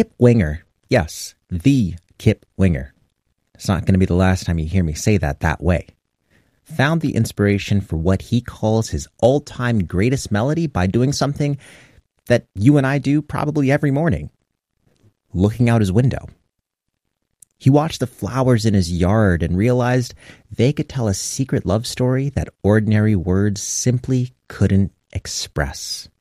Kip Winger, yes, the Kip Winger. It's not going to be the last time you hear me say that way. Found the inspiration for what he calls his all-time greatest melody by doing something that you and I do probably every morning, looking out his window. He watched the flowers in his yard and realized they could tell a secret love story that ordinary words simply couldn't express.